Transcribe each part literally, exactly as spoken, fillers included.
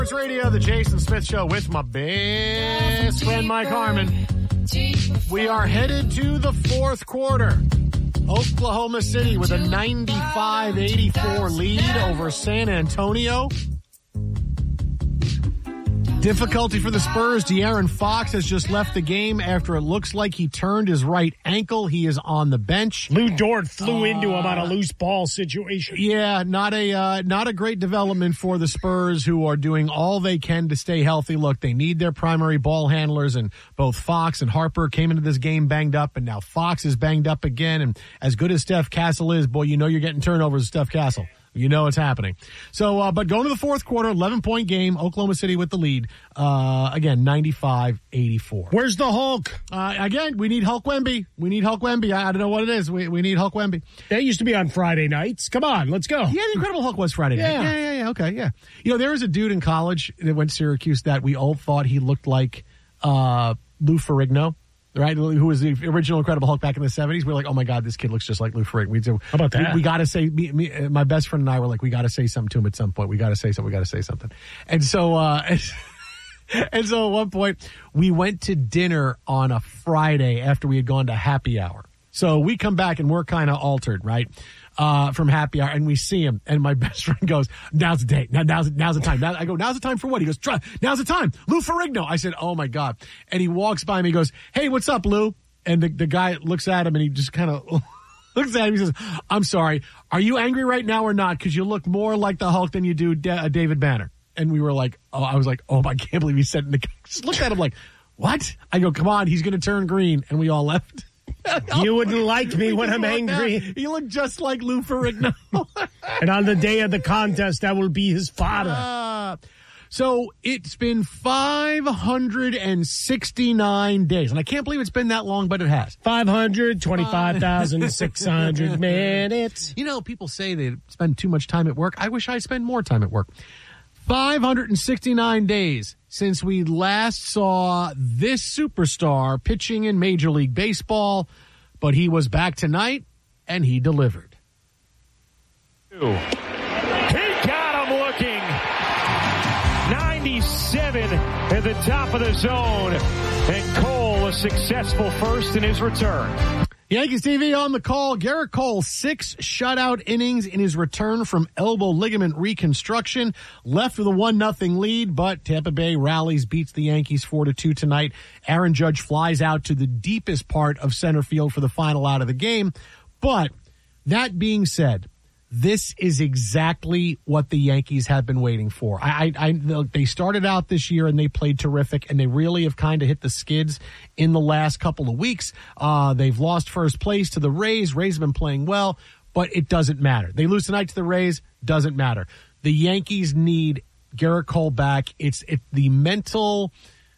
Sports Radio, the Jason Smith Show with my best friend Mike Harmon. We are headed to the fourth quarter. Oklahoma City with a ninety-five eighty-four lead over San Antonio. Difficulty for the Spurs. De'Aaron Fox has just left the game after it looks like he turned his right ankle. He is on the bench. Lou Dort flew uh, into him on a loose ball situation. Yeah, not a uh, not a great development for the Spurs, who are doing all they can to stay healthy. Look, they need their primary ball handlers, and both Fox and Harper came into this game banged up, and now Fox is banged up again. And as good as Steph Castle is, boy, you know you're getting turnovers with Steph Castle. You know it's happening. So, uh, but going to the fourth quarter, eleven-point game, Oklahoma City with the lead. Uh, again, ninety-five eighty-four. Where's the Hulk? Uh, again, we need Hulk Wemby. We need Hulk Wemby. I, I don't know what it is. We we need Hulk Wemby. That used to be on Friday nights. Come on, let's go. Yeah, the Incredible Hulk was Friday night. Yeah. yeah, yeah, yeah. Okay, yeah. You know, there was a dude in college that went to Syracuse that we all thought he looked like uh, Lou Ferrigno. Right, who was the original Incredible Hulk back in the seventies? We were like, oh my God, this kid looks just like Lou Ferrigno. We, How about that? We, we got to say, me, me, my best friend and I were like, we got to say something to him at some point. We got to say something. We got to say something. And so, uh, and, and so at one point, we went to dinner on a Friday after we had gone to happy hour. So we come back and we're kind of altered, right? Uh, from happy hour, and we see him, and my best friend goes, now's the day. Now, now's, now's the time. Now, I go, now's the time for what? He goes, Try, now's the time. Lou Ferrigno. I said, oh my God. And he walks by me, he goes, hey, what's up, Lou? And the, the guy looks at him and he just kind of looks at him. He says, I'm sorry. Are you angry right now or not? Because you look more like the Hulk than you do Da- David Banner. And we were like, oh, I was like, oh, I can't believe he said it. Just looked at him like, what? I go, come on, he's going to turn green. And we all left. You wouldn't like me when I'm angry. He looked just like Lou Ferrigno. And on the day of the contest, I will be his father. Uh, so it's been five hundred sixty-nine days. And I can't believe it's been that long, but it has. five hundred twenty-five thousand six hundred minutes. You know, people say they spend too much time at work. I wish I spend more time at work. five hundred sixty-nine days since we last saw this superstar pitching in Major League Baseball, but he was back tonight, and he delivered. He got him looking. ninety-seven at the top of the zone, and Cole a successful first in his return. Yankees T V on the call. Gerrit Cole, six shutout innings in his return from elbow ligament reconstruction. Left with a one nothing lead, but Tampa Bay rallies, beats the Yankees four to two tonight. Aaron Judge flies out to the deepest part of center field for the final out of the game. But that being said, this is exactly what the Yankees have been waiting for. I, I, I, they started out this year and they played terrific, and they really have kind of hit the skids in the last couple of weeks. Uh, they've lost first place to the Rays. Rays have been playing well, but it doesn't matter. They lose tonight to the Rays, doesn't matter. The Yankees need Gerrit Cole back. It's it, the mental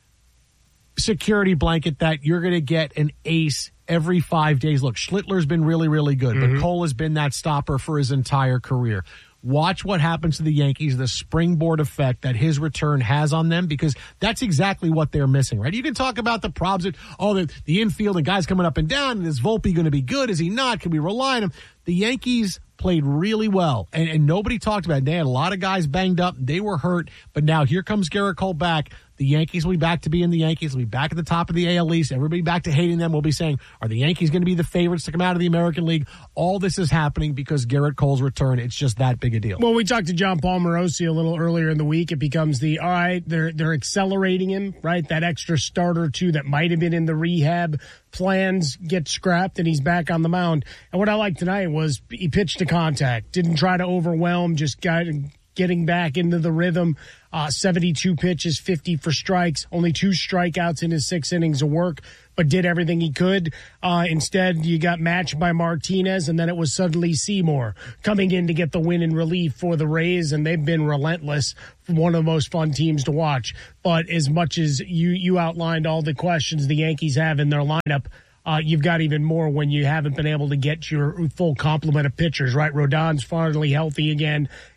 security blanket that you're going to get an ace every five days. Look, Schlittler's been really, really good, mm-hmm. but Cole has been that stopper for his entire career. Watch what happens to the Yankees, the springboard effect that his return has on them, because that's exactly what they're missing, right? You can talk about the problems, that, oh, the, the infield and guys coming up and down, and is Volpe going to be good? Is he not? Can we rely on him? The Yankees played really well, and, and nobody talked about it. They had a lot of guys banged up. They were hurt, but now here comes Gerrit Cole back. The Yankees will be back to being the Yankees. They'll be back at the top of the A L East. Everybody back to hating them. We'll be saying, are the Yankees going to be the favorites to come out of the American League? All this is happening because Gerrit Cole's return. It's just that big a deal. Well, we talked to John Paul Morosi a little earlier in the week. It becomes the, all right, they're they're accelerating him, right? That extra start or two that might have been in the rehab plans get scrapped, and he's back on the mound. And what I liked tonight was he pitched to contact. Didn't try to overwhelm, just got getting back into the rhythm. Uh, seventy-two pitches, fifty for strikes, only two strikeouts in his six innings of work, but did everything he could. Uh, instead, you got matched by Martinez, and then it was suddenly Seymour coming in to get the win in relief for the Rays, and they've been relentless. One of the most fun teams to watch. But as much as you, you outlined all the questions the Yankees have in their lineup, Uh, you've got even more when you haven't been able to get your full complement of pitchers, right? Rodon's finally healthy again.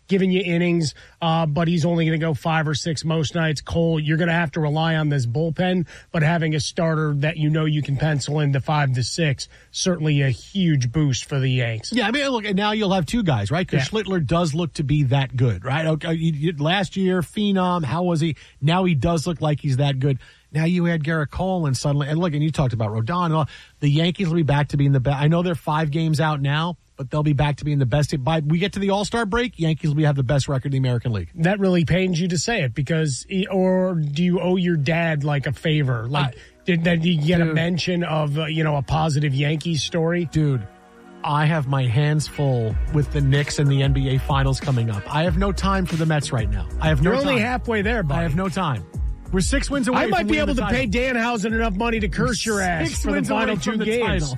giving you innings, uh, but he's only going to go five or six most nights. Cole, you're going to have to rely on this bullpen, but having a starter that you know you can pencil into five to six, certainly a huge boost for the Yanks. Yeah, I mean, look, now you'll have two guys, right? Because yeah. Schlittler does look to be that good, right? Okay, you, you, last year, phenom, how was he? Now he does look like he's that good. Now you add Garrett Cole, and suddenly, and look, and you talked about Rodon. And all, the Yankees will be back to being the best. I know they're five games out now, but they'll be back to being the best. By we get to the All-Star break, Yankees will have the best record in the American League. That really pains you to say it, because, or do you owe your dad like a favor? Like, I, did, did you get dude, a mention of uh, you know a positive Yankees story, dude? I have my hands full with the Knicks and the N B A Finals coming up. I have no time for the Mets right now. I have no. You're time. only halfway there, buddy. I have no time. We're six wins away. I might from be able to the pay Danhausen enough money to curse your ass six for the final two the games.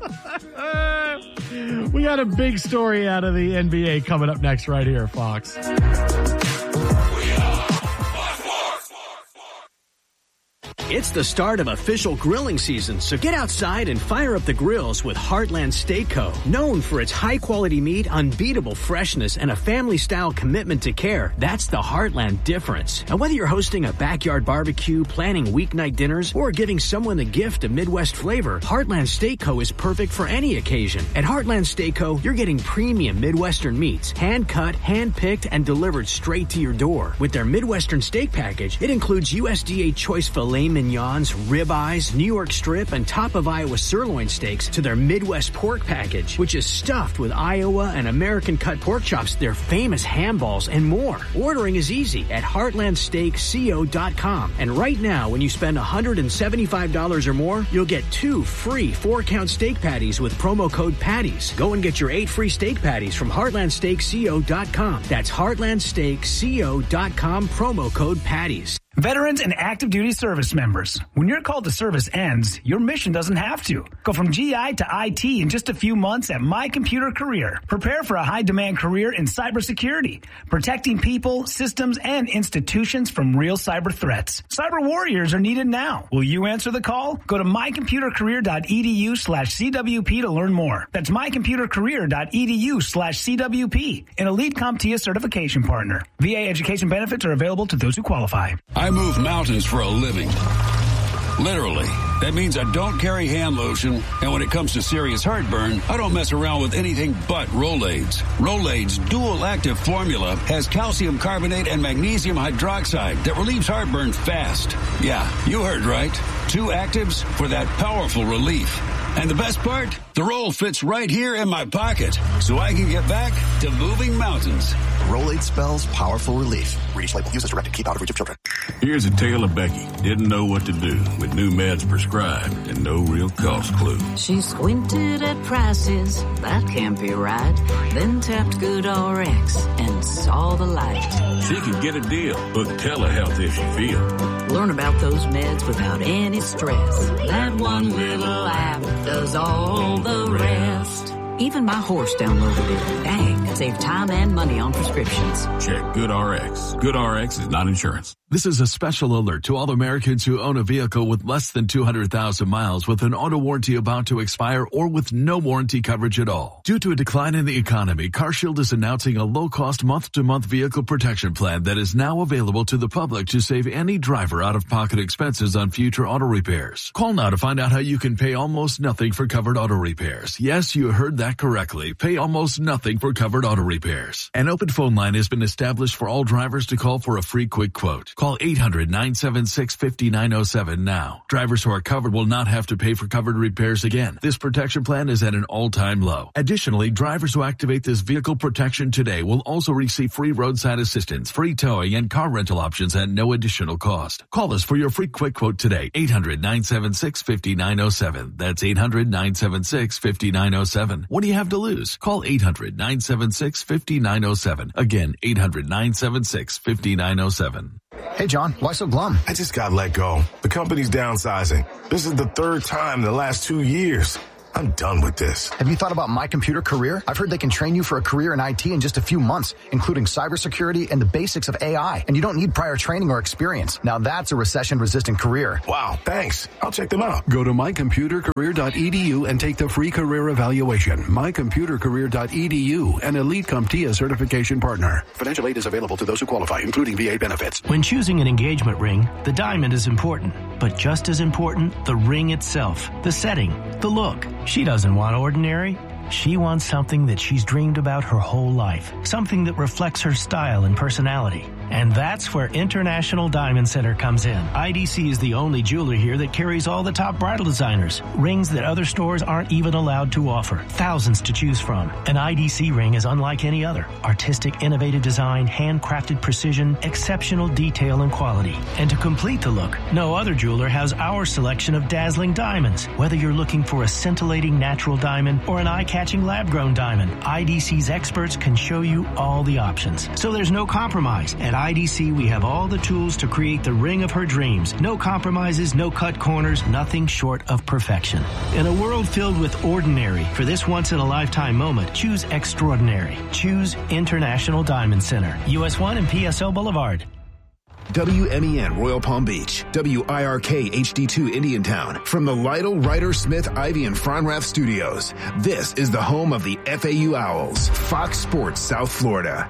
We got a big story out of the N B A coming up next right here, Fox. It's the start of official grilling season, so get outside and fire up the grills with Heartland Steak Co. Known for its high-quality meat, unbeatable freshness, and a family-style commitment to care, that's the Heartland difference. And whether you're hosting a backyard barbecue, planning weeknight dinners, or giving someone the gift of Midwest flavor, Heartland Steak Co. is perfect for any occasion. At Heartland Steak Co., you're getting premium Midwestern meats, hand-cut, hand-picked, and delivered straight to your door. With their Midwestern steak package, it includes U S D A choice filet mignons, ribeyes, New York strip, and top of Iowa sirloin steaks to their Midwest pork package, which is stuffed with Iowa and American cut pork chops, their famous ham balls, and more. Ordering is easy at heartland steak co dot com. And right now, when you spend one hundred seventy-five dollars or more, you'll get two free four-count steak patties with promo code PATTIES. Go and get your eight free steak patties from heartland steak co dot com. That's heartland steak co dot com, promo code PATTIES. Veterans and active duty service members, when your call to service ends, your mission doesn't have to. Go from G I to I T in just a few months at My Computer Career. Prepare for a high-demand career in cybersecurity, protecting people, systems, and institutions from real cyber threats. Cyber warriors are needed now. Will you answer the call? Go to mycomputercareer.edu slash CWP to learn more. That's mycomputercareer.edu slash CWP, an elite CompTIA certification partner. V A education benefits are available to those who qualify. I move mountains for a living. Literally. That means I don't carry hand lotion, and when it comes to serious heartburn, I don't mess around with anything but Rolaids. Rolaids' dual-active formula has calcium carbonate and magnesium hydroxide that relieves heartburn fast. Yeah, you heard right. Two actives for that powerful relief. And the best part? The roll fits right here in my pocket, so I can get back to moving mountains. Rolade spells powerful relief. Read each label. Use as directed. Keep out of reach of children. Here's a tale of Becky. Didn't know what to do with new meds prescribed and no real cost clue. She squinted at prices. That can't be right. Then tapped GoodRx and saw the light. She can get a deal. Book telehealth if she feels. Learn about those meds without any stress. That one little app does all the rest. Even my horse downloaded it. Dang, save time and money on prescriptions. Check GoodRx. GoodRx is not insurance. This is a special alert to all Americans who own a vehicle with less than two hundred thousand miles with an auto warranty about to expire or with no warranty coverage at all. Due to a decline in the economy, CarShield is announcing a low-cost month-to-month vehicle protection plan that is now available to the public to save any driver out-of-pocket expenses on future auto repairs. Call now to find out how you can pay almost nothing for covered auto repairs. Yes, you heard that correctly. Pay almost nothing for covered auto repairs. An open phone line has been established for all drivers to call for a free quick quote. Call eight hundred, nine seven six, five nine zero seven now. Drivers who are covered will not have to pay for covered repairs again. This protection plan is at an all-time low. Additionally, drivers who activate this vehicle protection today will also receive free roadside assistance, free towing, and car rental options at no additional cost. Call us for your free quick quote today. eight hundred, nine seven six, five nine zero seven. That's eight hundred, nine seven six, five nine zero seven. What do you have to lose? Call eight hundred, nine seven six, five nine zero seven. Again, eight hundred, nine seven six, five nine zero seven. Hey, John, why so glum? I just got let go. The company's downsizing. This is the third time in the last two years. I'm done with this. Have you thought about My Computer Career? I've heard they can train you for a career in I T in just a few months, including cybersecurity and the basics of A I. And you don't need prior training or experience. Now that's a recession-resistant career. Wow, thanks. I'll check them out. Go to my computer career dot e d u and take the free career evaluation. my computer career dot e d u, an Elite CompTIA certification partner. Financial aid is available to those who qualify, including V A benefits. When choosing an engagement ring, the diamond is important. But just as important, the ring itself, the setting, the look. She doesn't want ordinary. She wants something that she's dreamed about her whole life. Something that reflects her style and personality. And that's where International Diamond Center comes in. I D C is the only jeweler here that carries all the top bridal designers. Rings that other stores aren't even allowed to offer. Thousands to choose from. An I D C ring is unlike any other. Artistic, innovative design, handcrafted precision, exceptional detail and quality. And to complete the look, no other jeweler has our selection of dazzling diamonds. Whether you're looking for a scintillating natural diamond or an eye-catching lab-grown diamond, I D C's experts can show you all the options. So there's no compromise. At I D C, we have all the tools to create the ring of her dreams. No compromises, no cut corners, nothing short of perfection. In a world filled with ordinary, for this once-in-a-lifetime moment, choose extraordinary. Choose International Diamond Center. U S one and P S L Boulevard. W M E N Royal Palm Beach, W I R K H D two Indiantown. From the Lytle, Ryder, Smith, Ivy, and Fronrath studios, this is the home of the F A U Owls, Fox Sports South Florida.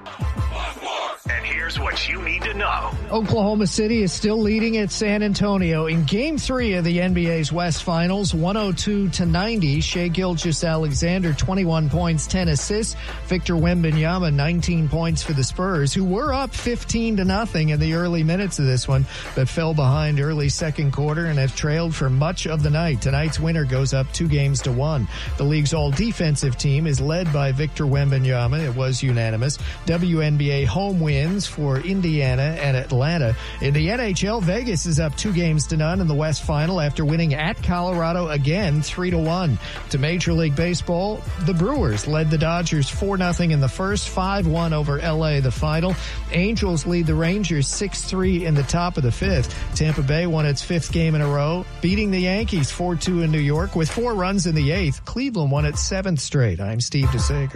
And here's what you need to know. Oklahoma City is still leading at San Antonio in game three of the N B A's West Finals, one oh two to ninety. Shai Gilgeous-Alexander, twenty-one points, ten assists. Victor Wembanyama, nineteen points for the Spurs, who were up fifteen to nothing in the early minutes of this one, but fell behind early second quarter and have trailed for much of the night. Tonight's winner goes up two games to one. The league's all-defensive team is led by Victor Wembanyama. It was unanimous. W N B A home win wins for Indiana and Atlanta. In the N H L, Vegas is up two games to none in the West Final after winning at Colorado again three to one. To Major League Baseball, the Brewers led the Dodgers four nothing in the first, five one over L A the final. Angels lead the Rangers six three in the top of the fifth. Tampa Bay won its fifth game in a row, beating the Yankees four two in New York with four runs in the eighth. Cleveland won its seventh straight. I'm Steve DeSager.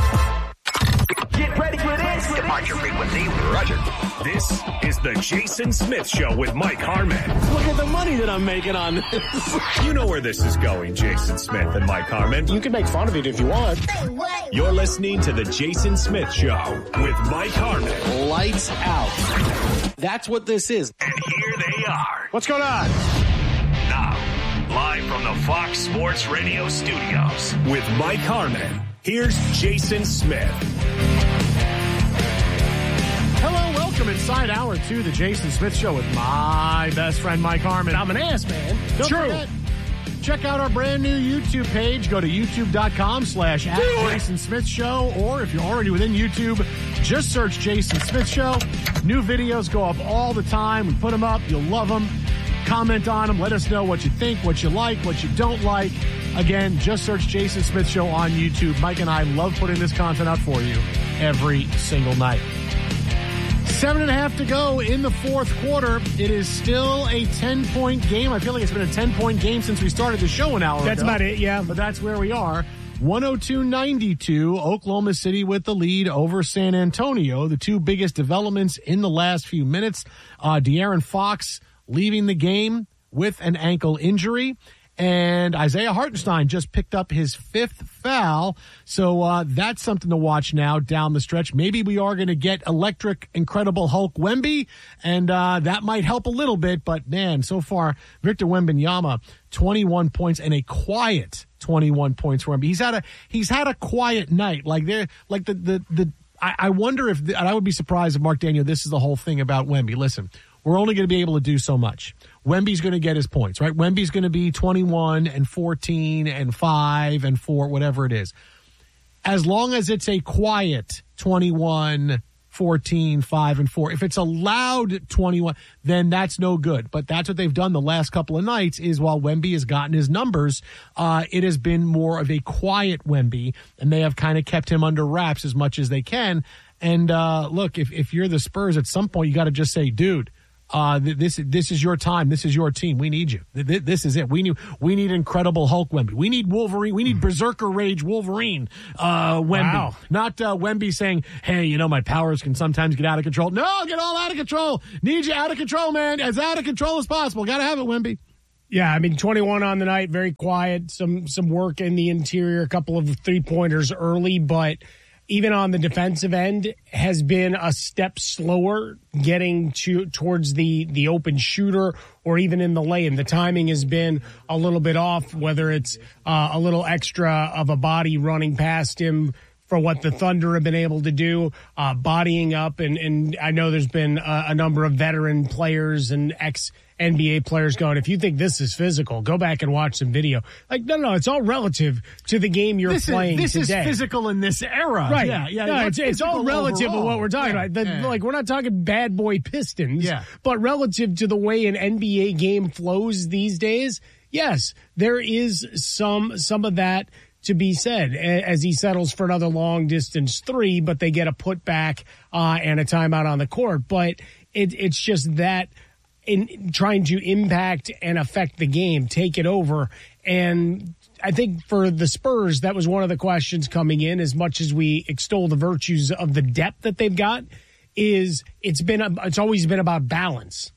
Get ready for this. Come on, your frequency. Roger. This is the Jason Smith Show with Mike Harmon. Look at the money that I'm making on this. You know where this is going, Jason Smith and Mike Harmon. You can make fun of it if you want. You're listening to the Jason Smith Show with Mike Harmon. Lights out. That's what this is. And here they are. What's going on? Now, live from the Fox Sports Radio studios with Mike Harmon. Here's Jason Smith. Hello, welcome inside hour two, the Jason Smith Show with my best friend, Mike Harmon. I'm an ass, man. Don't True. forget, check out our brand new YouTube page. Go to youtube.com slash at Jason Smith Show, or if you're already within YouTube, just search Jason Smith Show. New videos go up all the time. We put them up. You'll love them. Comment on them. Let us know what you think, what you like, what you don't like. Again, just search Jason Smith Show on YouTube. Mike and I love putting this content out for you every single night. Seven and a half to go in the fourth quarter. It is still a ten-point game. I feel like it's been a ten-point game since we started the show an hour That's ago. about it, yeah. But that's where we are. one oh two ninety-two, Oklahoma City with the lead over San Antonio. The two biggest developments in the last few minutes. Uh, De'Aaron Fox leaving the game with an ankle injury. And Isaiah Hartenstein just picked up his fifth foul. So uh, that's something to watch now down the stretch. Maybe we are going to get electric, incredible Hulk Wemby, and uh, that might help a little bit. But, man, so far, Victor Wembanyama, twenty-one points and a quiet twenty-one points for him. He's had a he's had a quiet night. Like there, like the the the. I, I wonder if the, and I would be surprised if Mark Daniel. This is the whole thing about Wemby. Listen. We're only going to be able to do so much. Wemby's going to get his points, right? Wemby's going to be twenty-one and fourteen and five and four, whatever it is. As long as it's a quiet twenty-one, fourteen, five, and four. If it's a loud twenty-one, then that's no good. But that's what they've done the last couple of nights is while Wemby has gotten his numbers, uh, it has been more of a quiet Wemby, and they have kind of kept him under wraps as much as they can. And uh, look, if, if you're the Spurs, at some point you got to just say, dude, Uh, this this is your time. This is your team. We need you. This is it. We need we need Incredible Hulk Wemby. We need Wolverine. We need Berserker Rage Wolverine uh, Wemby. Wow. Not uh, Wemby saying, hey, you know, my powers can sometimes get out of control. No, get all out of control. Need you out of control, man. As out of control as possible. Got to have it, Wemby. Yeah, I mean, twenty-one on the night, very quiet. Some some work in the interior, a couple of three-pointers early, but even on the defensive end, has been a step slower getting to towards the, the open shooter or even in the lane. The timing has been a little bit off, whether it's uh, a little extra of a body running past him for what the Thunder have been able to do, uh, bodying up. And, and I know there's been a, a number of veteran players and ex N B A players going, if you think this is physical, go back and watch some video. Like, no, no, it's all relative to the game you're this playing is, this today. is physical in this era. Right. Yeah, yeah. No, it's, it's all relative overall. of what we're talking yeah, about. The, yeah. Like, we're not talking bad boy Pistons, yeah. but relative to the way an N B A game flows these days, yes, there is some some of that to be said as he settles for another long distance three, but they get a putback uh, and a timeout on the court. But it, it's just that in trying to impact and affect the game, take it over. And I think for the Spurs, that was one of the questions coming in, as much as we extol the virtues of the depth that they've got, is it's been, a, it's always been about balance.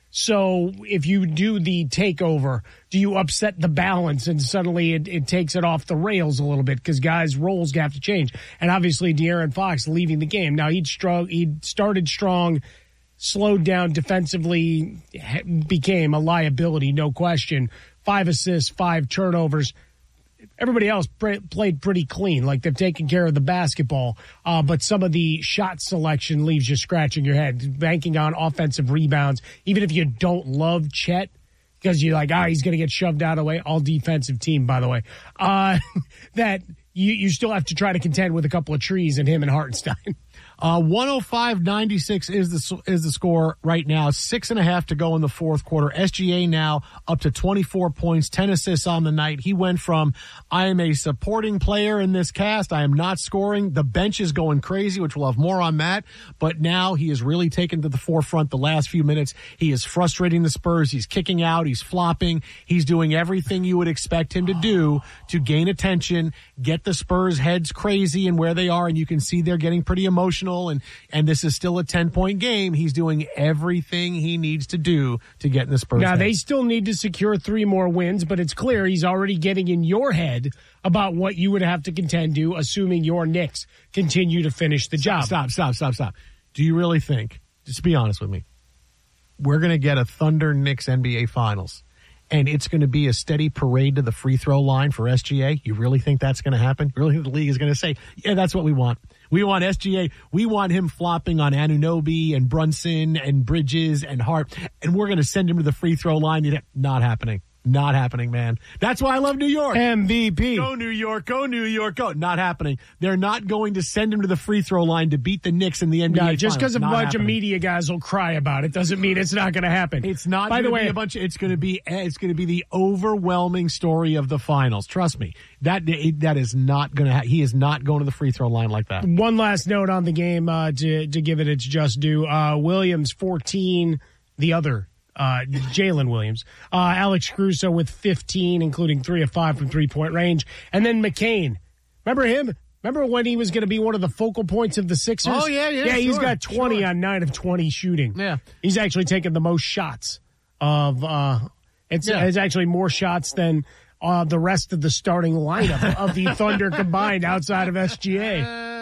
So if you do the takeover, do you upset the balance and suddenly it, it takes it off the rails a little bit because guys' roles have to change? And obviously De'Aaron Fox leaving the game. Now he'd strong, he'd started strong, slowed down defensively, became a liability, no question. Five assists, five turnovers. Everybody else pre- played pretty clean, like they've taken care of the basketball. Uh, but some of the shot selection leaves you scratching your head, banking on offensive rebounds. Even if you don't love Chet, because you're like, ah, he's going to get shoved out of the way. All defensive team, by the way. Uh, that you, you still have to try to contend with a couple of trees and him and Hartenstein. Uh, one oh five ninety-six is the is the score right now. Six and a half to go in the fourth quarter. S G A now up to twenty-four points, ten assists on the night. He went from, I am a supporting player in this cast, I am not scoring. The bench is going crazy, which we'll have more on that. But now he is really taken to the forefront the last few minutes. He is frustrating the Spurs. He's kicking out. He's flopping. He's doing everything you would expect him to do to gain attention, get the Spurs heads crazy and where they are. And you can see they're getting pretty emotional. And, and this is still a ten-point game. He's doing everything he needs to do to get in the Spurs' Now, head. they still need to secure three more wins, but it's clear he's already getting in your head about what you would have to contend to, assuming your Knicks continue to finish the job. Stop, stop, stop, stop. Do you really think, just be honest with me, we're going to get a Thunder Knicks N B A Finals, and it's going to be a steady parade to the free throw line for S G A? You really think that's going to happen? You really think the league is going to say, yeah, that's what we want? We want S G A. We want him flopping on Anunoby and Brunson and Bridges and Hart, and we're going to send him to the free throw line. Not happening. Not happening, man. That's why I love New York. M V P. Go New York. Go New York. Go. Not happening. They're not going to send him to the free throw line to beat the Knicks in the N B A No, just because a Not bunch happening. of media guys will cry about it doesn't mean it's not going to happen. It's not. By the way, be a bunch. Of, it's going to be. It's going to be the overwhelming story of the finals. Trust me. That that is not going to. Ha- he is not going to the free throw line like that. One last note on the game uh, to to give it its just due. Uh, Williams fourteen. The other. Uh, Jalen Williams, uh, Alex Caruso with fifteen, including three of five from three point range. And then McCain. Remember him? Remember when he was going to be one of the focal points of the Sixers? Oh, yeah, yeah. Yeah, he's sure, got twenty sure. on nine of twenty shooting. Yeah. He's actually taken the most shots of, uh, it's, Yeah. it's actually more shots than, uh, the rest of the starting lineup of the Thunder combined outside of S G A.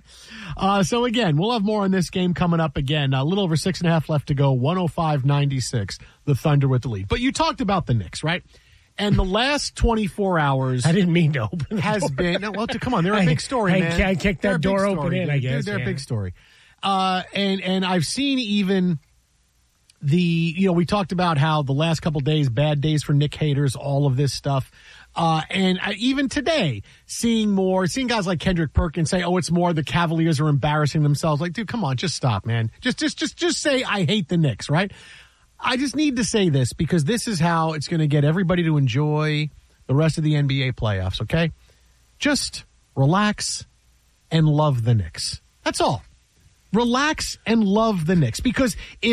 Uh, so again, we'll have more on this game coming up again. A little over six and a half left to go. one oh five ninety-six, the Thunder with the lead. But you talked about the Knicks, right? And the last twenty-four hours. I didn't mean to open the has door. been. No, well, come on, they're a I- big story, I- man. I kicked They're a that big door story, open in, dude. I guess, They're, they're yeah. a big story. Uh, and and I've seen even the you know we talked about how the last couple days, bad days for Nick haters, all of this stuff. Uh, and I, even today, seeing more, seeing guys like Kendrick Perkins say, "Oh, it's more the Cavaliers are embarrassing themselves." Like, dude, come on, just stop, man. Just, just, just, just say I hate the Knicks, right? I just need to say this because this is how it's going to get everybody to enjoy the rest of the N B A playoffs. Okay, just relax and love the Knicks. That's all. Relax and love the Knicks because if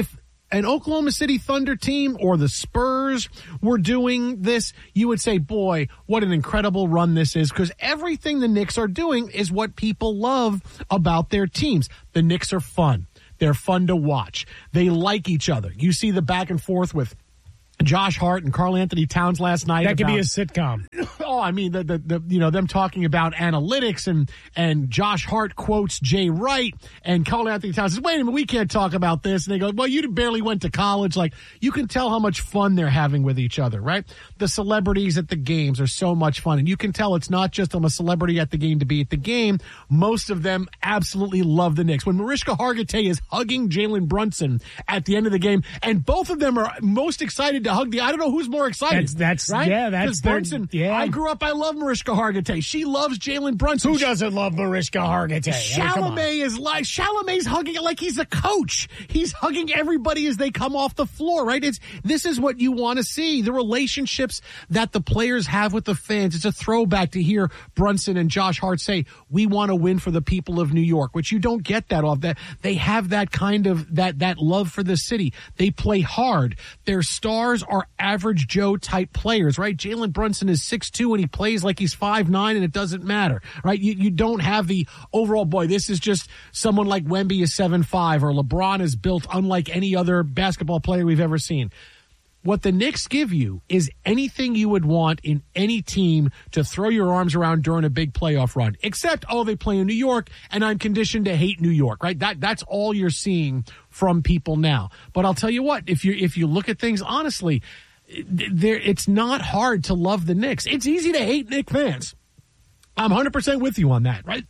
an Oklahoma City Thunder team or the Spurs were doing this, you would say, boy, what an incredible run this is, because everything the Knicks are doing is what people love about their teams. The Knicks are fun. They're fun to watch. They like each other. You see the back and forth with Josh Hart and Karl Anthony Towns last night. That could about, be a sitcom. Oh, I mean, the, the the you know them talking about analytics and and Josh Hart quotes Jay Wright and Karl Anthony Towns says, "Wait a minute, we can't talk about this." And they go, "Well, you barely went to college." Like, you can tell how much fun they're having with each other, right? The celebrities at the games are so much fun, and you can tell it's not just I'm a celebrity at the game to be at the game. Most of them absolutely love the Knicks. When Mariska Hargitay is hugging Jalen Brunson at the end of the game, and both of them are most excited to hug the. I don't know who's more excited. That's, that's right. Yeah, that's Brunson. Yeah. I grew up. I love Mariska Hargitay. She loves Jalen Brunson. Who doesn't love Mariska Hargitay? Chalamet is like Chalamet's hugging it like he's a coach. He's hugging everybody as they come off the floor. Right? It's this is what you want to see. The relationships that the players have with the fans. It's a throwback to hear Brunson and Josh Hart say, "We want to win for the people of New York," which you don't get that off. That they have that kind of that that love for the city. They play hard. Their stars are average Joe type players, right? Jalen Brunson is six two and he plays like he's five nine, and it doesn't matter, right? You you don't have the overall, boy, this is just someone like Wemby is seven five or LeBron is built unlike any other basketball player we've ever seen. What the Knicks give you is anything you would want in any team to throw your arms around during a big playoff run, except, oh, they play in New York, and I'm conditioned to hate New York, right? That That's all you're seeing from people now. But I'll tell you what, if you if you look at things honestly, there it's not hard to love the Knicks. It's easy to hate Knicks fans. I'm one hundred percent with you on that, right?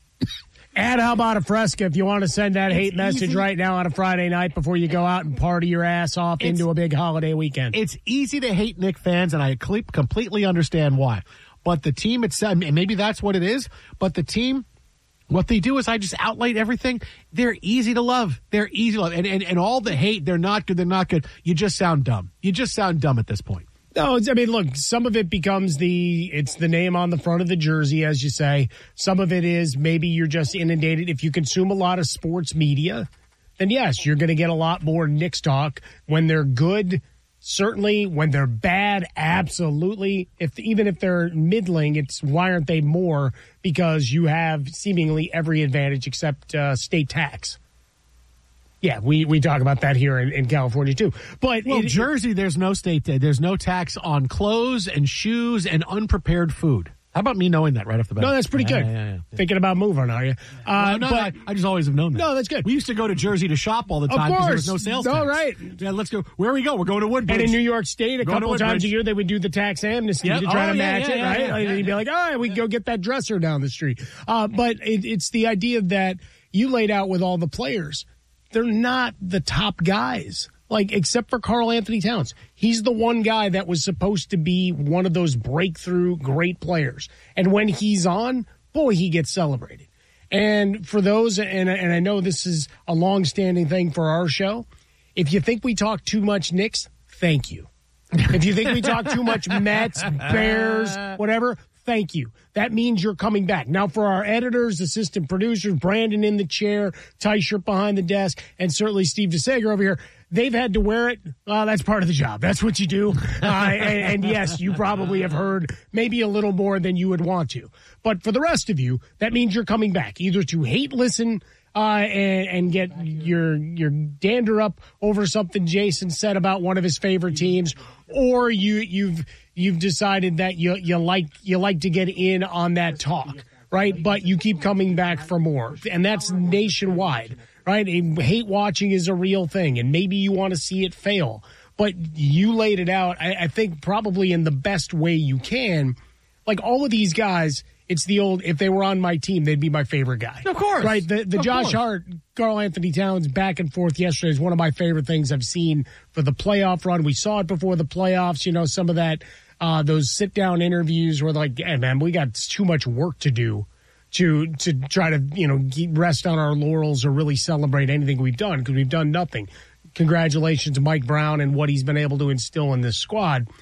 And how about a Fresca if you want to send that it's hate message easy. right now on a Friday night before you go out and party your ass off It's, into a big holiday weekend. It's easy to hate Knicks fans, and I completely understand why. But the team itself, maybe that's what it is, but the team, what they do is I just outlaid everything. They're easy to love. They're easy to love. And, and, and all the hate, they're not good, they're not good. You just sound dumb. You just sound dumb at this point. No, it's, I mean, look, some of it becomes the, it's the name on the front of the jersey, as you say. Some of it is maybe you're just inundated. If you consume a lot of sports media, then yes, you're going to get a lot more Knicks talk. When they're good, certainly. When they're bad, absolutely. If even if they're middling, it's why aren't they more? Because you have seemingly every advantage except uh, state tax. Yeah, we, we talk about that here in, in California, too. But well, it, Jersey, there's no state, there's no tax on clothes and shoes and unprepared food. How about me knowing that right off the bat? No, that's pretty yeah, good. Yeah, yeah, yeah. Thinking about moving, are you? Uh, no, no, but, I, I just always have known that. No, that's good. We used to go to Jersey to shop all the time because there was no sales tax. All right. Yeah, let's go. Where we go? We're going to Woodbridge. And in New York State, a Going couple of times a year, they would do the tax amnesty Yep. to try oh, to yeah, match yeah, it, yeah, right? Yeah, Like, yeah, you'd be yeah. like, all right, we can go get that dresser down the street. Uh, but it, it's the idea that you laid out with all the players. They're not the top guys, like, except for Karl Anthony Towns. He's the one guy that was supposed to be one of those breakthrough great players. And when he's on, boy, he gets celebrated. And for those, and, and I know this is a long-standing thing for our show, if you think we talk too much Knicks, thank you. If you think we talk too much Mets, Bears, whatever, thank you. That means you're coming back. Now, for our editors, assistant producers, Brandon in the chair, Ty Shirt behind the desk, and certainly Steve DeSager over here, they've had to wear it. Well, that's part of the job. That's what you do. Uh, and, and yes, you probably have heard maybe a little more than you would want to. But for the rest of you, that means you're coming back, either to hate listen uh, and, and get your your dander up over something Jason said about one of his favorite teams, or you you've you've decided that you you like you like to get in on that talk, right? But you keep coming back for more, and that's nationwide, right? Hate watching is a real thing, and maybe you want to see it fail, but you laid it out, I, I think, probably in the best way you can. Like all of these guys, it's the old, if they were on my team, they'd be my favorite guy. Of course. Right? The, the Of Josh course. Hart, Karl Anthony Towns back and forth yesterday is one of my favorite things I've seen for the playoff run. We saw it before the playoffs, you know, some of that, uh, those sit down interviews where they're like, hey, man, we got too much work to do to, to try to, you know, rest on our laurels or really celebrate anything we've done because we've done nothing. Congratulations to Mike Brown and what he's been able to instill in this squad.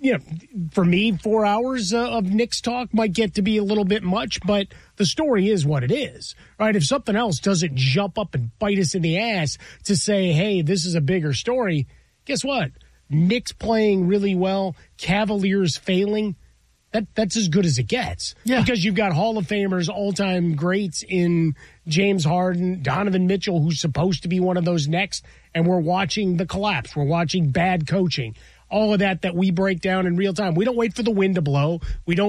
you know, for me, four hours uh, of Knicks talk might get to be a little bit much, but the story is what it is, right? If something else doesn't jump up and bite us in the ass to say, hey, this is a bigger story, guess what? Knicks playing really well, Cavaliers failing, that that's as good as it gets. Yeah. Because you've got Hall of Famers, all-time greats in James Harden, Donovan Mitchell, who's supposed to be one of those next, and we're watching the collapse. We're watching bad coaching. All of that that we break down in real time. We don't wait for the wind to blow. We don't